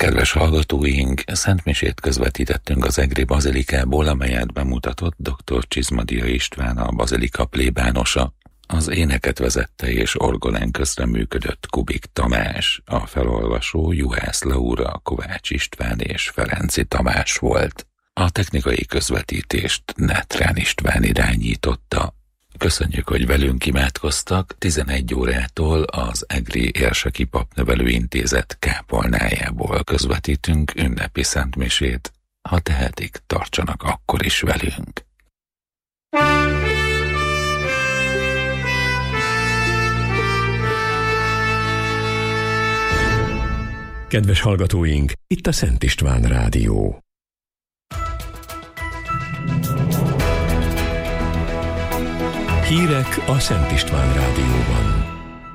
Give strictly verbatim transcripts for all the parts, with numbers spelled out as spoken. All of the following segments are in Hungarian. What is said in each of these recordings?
Kedves hallgatóink, szentmisét közvetítettünk az Egri bazilikából, amelyet bemutatott dr. Csizmadia István, a bazilika plébánosa. Az éneket vezette és orgonán közreműködött Kubik Tamás, a felolvasó Juhász Laura, Kovács István és Ferenci Tamás volt. A technikai közvetítést Nátrán István irányította. Köszönjük, hogy velünk imádkoztak. tizenegy órától az Egri Érseki Papnevelő Intézet kápolnájából közvetítünk ünnepi szentmisét. Ha tehetik, tartsanak akkor is velünk. Kedves hallgatóink, itt a Szent István Rádió. Hírek a Szent István Rádióban.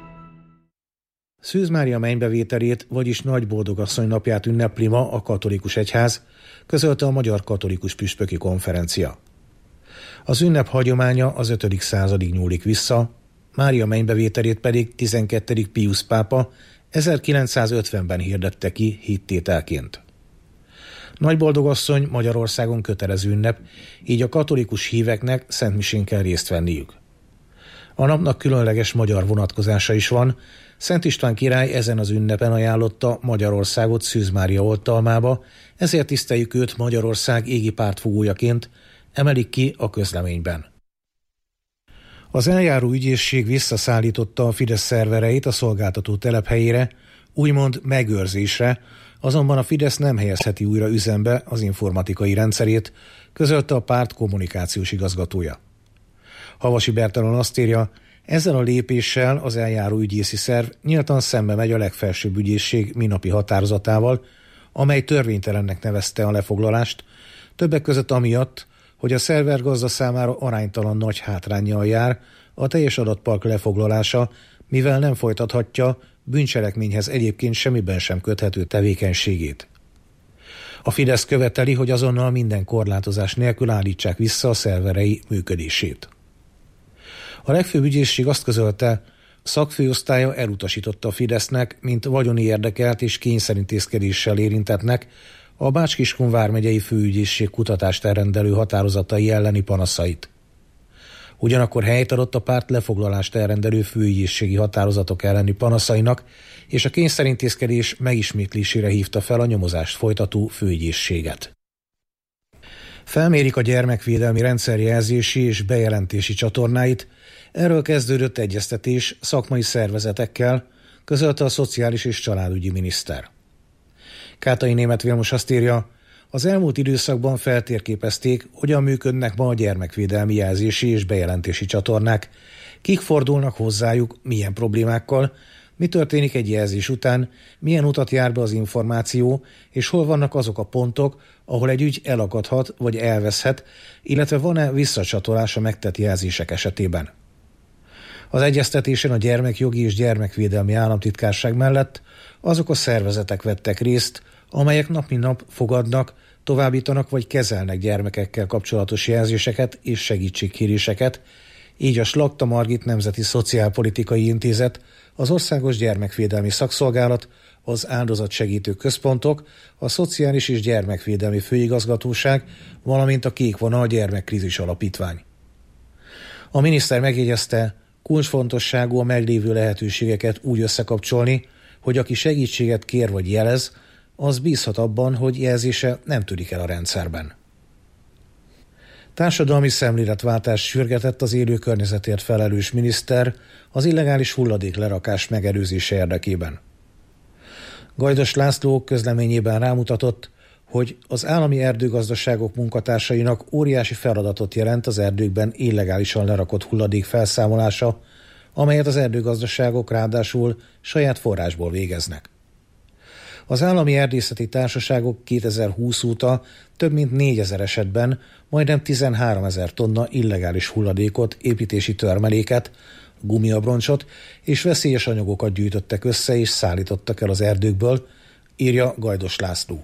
Szűz Mária mennybevételét, vagyis Nagyboldogasszony napját ünnepli ma a katolikus egyház, közölte a Magyar Katolikus Püspöki Konferencia. Az ünnep hagyománya az ötödik századig nyúlik vissza, Mária mennybevételét pedig tizenkettedik Piusz pápa ezerkilencszázötvenben hirdette ki hittételként. Nagyboldogasszony Magyarországon kötelező ünnep, így a katolikus híveknek szentmisén kell részt venniük. A napnak különleges magyar vonatkozása is van. Szent István király ezen az ünnepen ajánlotta Magyarországot Szűz Mária oltalmába, ezért tiszteljük őt Magyarország égi pártfogójaként, emelik ki a közleményben. Az eljáró ügyészség visszaszállította a Fidesz szervereit a szolgáltató telephelyére, úgymond megőrzésre, azonban a Fidesz nem helyezheti újra üzembe az informatikai rendszerét, közölte a párt kommunikációs igazgatója. Havasi Bertalan azt írja, ezzel a lépéssel az eljáró ügyészi szerv nyíltan szembe megy a legfelsőbb ügyészség minapi határozatával, amely törvénytelennek nevezte a lefoglalást, többek között amiatt, hogy a szervergazda számára aránytalan nagy hátránnyal jár a teljes adatpark lefoglalása, mivel nem folytathatja bűncselekményhez egyébként semmiben sem köthető tevékenységét. A Fidesz követeli, hogy azonnal minden korlátozás nélkül állítsák vissza a szerverei működését. A legfőbb ügyészség azt közölte, szakfőosztálya elutasította a Fidesznek, mint vagyoni érdekelt és kényszerintézkedéssel érintettnek a Bács-Kiskun vármegyei főügyészség kutatást elrendelő határozatai elleni panaszait. Ugyanakkor helyt adott a párt lefoglalást elrendelő főügyészségi határozatok elleni panaszainak, és a kényszerintézkedés megismétlésére hívta fel a nyomozást folytató főügyészséget. Felmérik a gyermekvédelmi rendszerjelzési és bejelentési csatornáit, erről kezdődött egyeztetés szakmai szervezetekkel, közölte a Szociális és Családügyi miniszter. Kátai Németh Vilmos azt írja, az elmúlt időszakban feltérképezték, hogyan működnek ma a gyermekvédelmi jelzési és bejelentési csatornák, kik fordulnak hozzájuk, milyen problémákkal, mi történik egy jelzés után, milyen utat jár be az információ, és hol vannak azok a pontok, ahol egy ügy elakadhat vagy elveszhet, illetve van-e visszacsatolás a megtett jelzések esetében. Az egyeztetésen a Gyermekjogi és Gyermekvédelmi Államtitkárság mellett azok a szervezetek vettek részt, amelyek nap mint nap fogadnak, továbbítanak vagy kezelnek gyermekekkel kapcsolatos jelzéseket és segítségkéréseket, így a Slagta Margit Nemzeti Szociálpolitikai Intézet, az Országos Gyermekvédelmi Szakszolgálat, az Áldozatsegítő Központok, a Szociális és Gyermekvédelmi Főigazgatóság, valamint a Kék Vonal Gyermekkrízis Alapítvány. A miniszter megjegyezte, kulcsfontosságú a meglévő lehetőségeket úgy összekapcsolni, hogy aki segítséget kér vagy jelez, az bízhat abban, hogy jelzése nem tűnik el a rendszerben. Társadalmi szemléletváltást sürgetett az élő környezetért felelős miniszter az illegális hulladéklerakás megelőzése érdekében. Gajdos László közleményében rámutatott, hogy az állami erdőgazdaságok munkatársainak óriási feladatot jelent az erdőkben illegálisan lerakott hulladék felszámolása, amelyet az erdőgazdaságok ráadásul saját forrásból végeznek. Az állami erdészeti társaságok kétezer-húsz óta több mint négyezer esetben majdnem tizenháromezer tonna illegális hulladékot, építési törmeléket, gumiabroncsot és veszélyes anyagokat gyűjtöttek össze és szállítottak el az erdőkből, írja Gajdos László.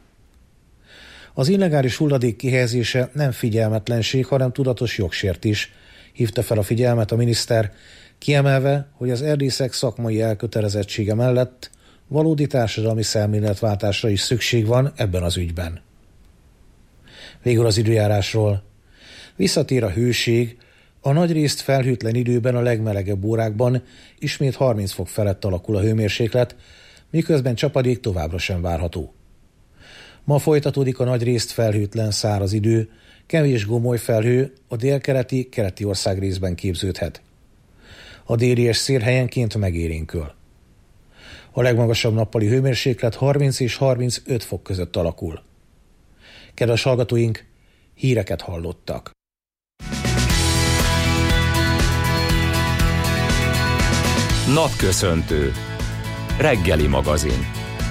Az illegális hulladék kihelyezése nem figyelmetlenség, hanem tudatos jogsértés, hívta fel a figyelmet a miniszter, kiemelve, hogy az erdészek szakmai elkötelezettsége mellett Valódi társadalmi szemléletváltásra is szükség van ebben az ügyben. Végül az időjárásról. Visszatér a hőség, a nagyrészt felhőtlen időben a legmelegebb órákban ismét harminc fok felett alakul a hőmérséklet, miközben csapadék továbbra sem várható. Ma folytatódik a nagyrészt felhőtlen száraz idő, kevés gomoly felhő a délkeleti, keleti ország részben képződhet. A déli és szélhelyenként megélénkül. A legmagasabb nappali hőmérséklet harminc és harmincöt fok között alakul. Kedves hallgatóink, híreket hallottak. Napköszöntő. Reggeli magazin.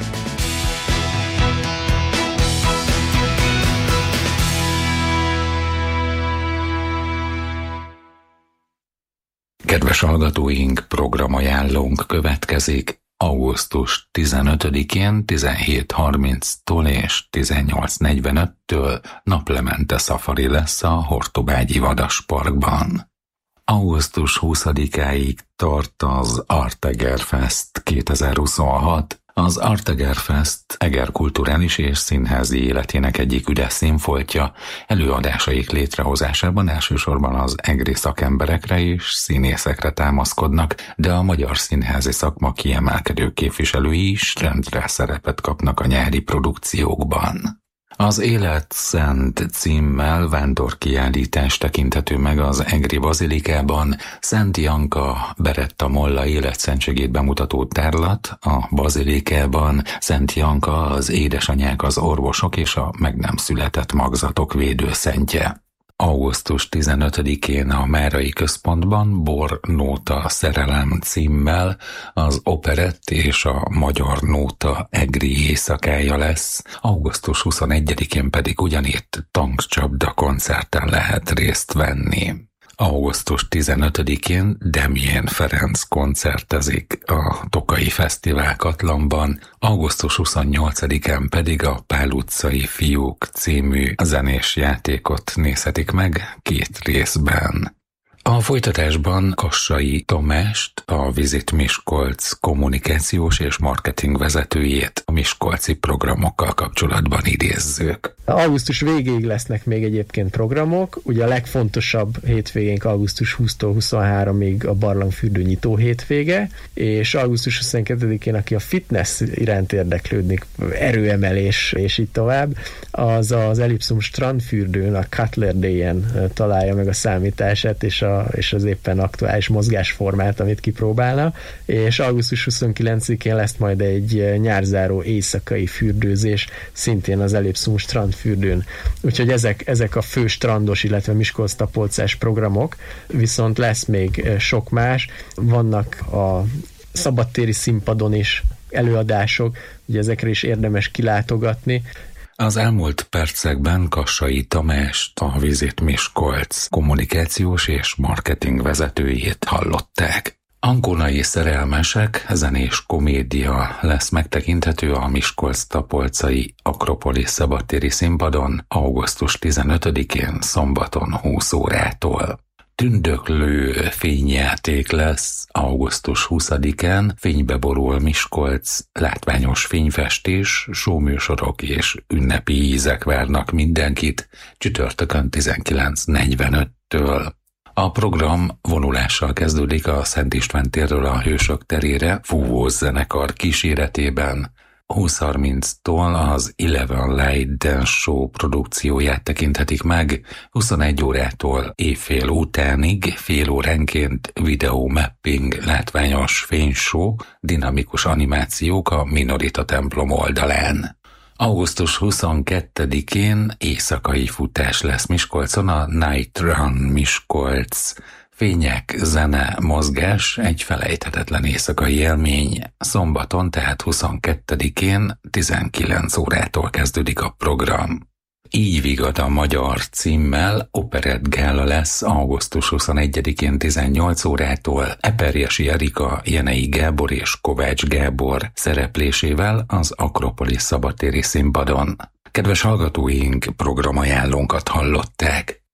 Kedves hallgatóink, programajánlónk következik. augusztus tizenötödikén tizenhét harminctól és tizennyolc negyvenöttől naplemente szafari lesz a Hortobágyi Vadasparkban. augusztus huszadikáig tart az Artegerfest kétezer-huszonhat. Az Artegerfest Eger kulturális és színházi életének egyik üdes színfoltja, előadásaik létrehozásában elsősorban az egri szakemberekre és színészekre támaszkodnak, de a magyar színházi szakma kiemelkedő képviselői is rendre szerepet kapnak a nyári produkciókban. Az Élet Szent címmel vándorkiállítás tekinthető meg az egri bazilikában. Szent Janka Beretta Molla életszentségét bemutató tárlat a bazilikában. Szent Janka az édesanyák, az orvosok és a meg nem született magzatok védőszentje. augusztus tizenötödikén a Márai Központban Bor Nóta Szerelem címmel az operett és a magyar nóta egri éjszakája lesz, augusztus huszonegyedikén pedig ugyanitt tankcsapda koncerten lehet részt venni. augusztus tizenötödikén Demjén Ferenc koncertezik a Tokai Fesztivál Katlanban, augusztus huszonnyolcadikán pedig a Pál utcai fiúk című zenés játékot nézhetik meg két részben. A folytatásban Kassai Tamást, a Visit Miskolc kommunikációs és marketing vezetőjét a miskolci programokkal kapcsolatban idézzük. Augusztus végéig lesznek még egyébként programok, ugye a legfontosabb hétvégénk augusztus huszadikától huszonharmadikig a barlangfürdő nyitó hétvége, és augusztus huszonkettedikén, aki a fitness iránt érdeklődik, erőemelés és így tovább, az az Ellipszum strandfürdőn, a Cutler Day-en találja meg a számítását és, a, és az éppen aktuális mozgásformát, amit kipróbálna, és augusztus huszonkilencedikén lesz majd egy nyárzáró éjszakai fürdőzés, szintén az Ellipszum strandfürdőn. Úgyhogy ezek, ezek a fő strandos, illetve Miskolc-Tapolcás programok, viszont lesz még sok más. Vannak a szabadtéri színpadon is előadások, ugye ezekre is érdemes kilátogatni. Az elmúlt percekben Kassai Tamást, a Visit Miskolc kommunikációs és marketing vezetőjét hallották. Ankonai szerelmesek, zenés komédia lesz megtekinthető a Miskolc-Tapolcai Akropolis szabadtéri színpadon augusztus tizenötödikén szombaton húsz órától. Tündöklő fényjáték lesz augusztus huszadikán, fénybe borul Miskolc, látványos fényfestés, showműsorok és ünnepi ízek várnak mindenkit csütörtökön tizenkilenc negyvenöttől. A program vonulással kezdődik a Szent István térről a Hősök terére fúvós zenekar kíséretében. húsz harminctól az Eleven Light Dance Show produkcióját tekinthetik meg, huszonegy órától éjfél utánig fél óránként videomapping, látványos fényshow, dinamikus animációk a Minorita templom oldalán. augusztus huszonkettedikén éjszakai futás lesz Miskolcon, a Night Run Miskolc. Fények, zene, mozgás, egy felejthetetlen éjszakai élmény. Szombaton, tehát huszonkettedikén tizenkilenc órától kezdődik a program. Így vigad a magyar címmel operett gála lesz augusztus huszonegyedikén tizennyolc órától Eperjesi Erika, Jenei Gábor és Kovács Gábor szereplésével az Akropolis szabadtéri színpadon. Kedves hallgatóink, programajánlónkat hallották.